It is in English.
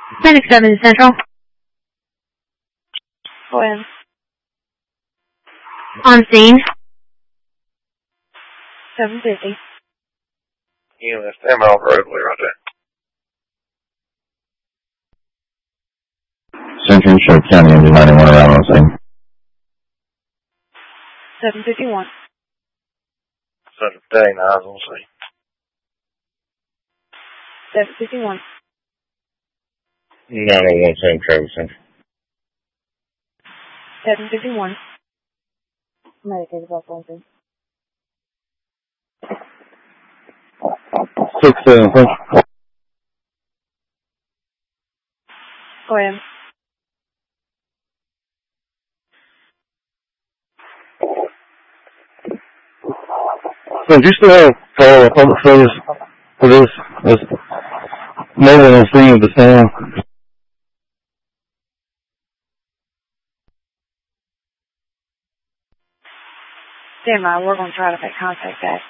Medic 7 Central. Go ahead. On scene. 750. EMS, stand off roadway right there. Central Sheriff County Engine 91 around on scene. 751. Central Day, eyes on scene. 751. 901 San Travis Central. 751. Medicated off on scene. 67 Central. Go ahead. So do you still have call a public service for this mobile on scene of the sound? Stand by. We're going to try to make contact back.